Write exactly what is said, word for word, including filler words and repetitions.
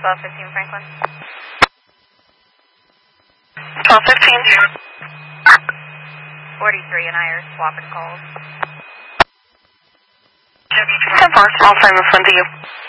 twelve fifteen Franklin. twelve fifteen. forty-three and I are swapping calls. ten four, small frame in front of you.